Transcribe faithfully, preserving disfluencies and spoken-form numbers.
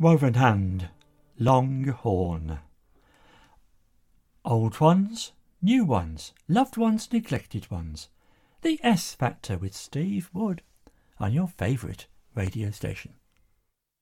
Woven Hand, Long Horn. Old ones, new ones, loved ones, neglected ones. The S Factor with Steve Wood on your favourite radio station.